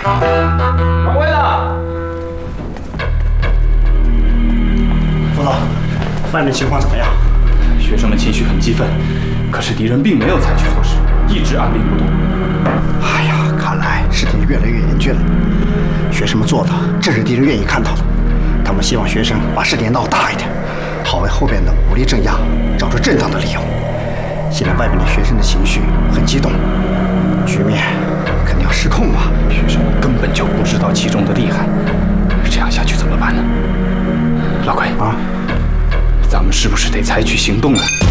掌柜的， 副总，外面情况怎么样？ 学生们情绪很激愤，可是敌人并没有采取措施，一直按兵不动。 哎呀，看来事情越来越严峻了。学生们做的正是敌人愿意看到的，他们希望学生把事情闹大一点，好为后边的武力镇压找出正当的理由。现在外面的学生的情绪很激动，局面肯定要失控啊！ 学生们根本就不知道其中的厉害，这样下去怎么办呢？老鬼啊，咱们是不是得采取行动了？